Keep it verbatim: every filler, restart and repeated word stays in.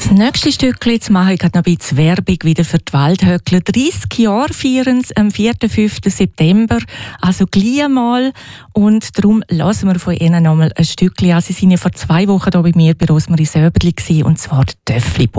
Das nächste Stückchen, jetzt mache ich gerade noch ein bisschen Werbung wieder für die Waldhöckler. dreissig Jahre feiern sie am vierten und fünften September, also gleich mal. Und darum lassen wir von ihnen noch mal ein Stückchen an. Sie waren ja vor zwei Wochen hier bei mir bei Rosmarie Söberli, und zwar die Töffli.